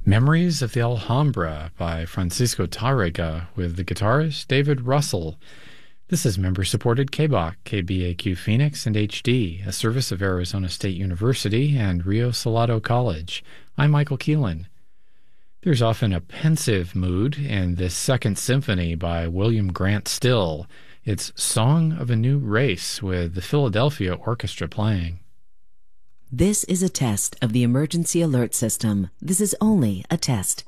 Memories of the Alhambra by Francisco Tárrega with the guitarist David Russell. This is member-supported KBOC, KBAQ Phoenix, and HD, a service of Arizona State University and Rio Salado College. I'm Michael Keelan. There's often a pensive mood in this Second Symphony by William Grant Still. It's Song of a New Race with the Philadelphia Orchestra playing. This is a test of the emergency alert system. This is only a test.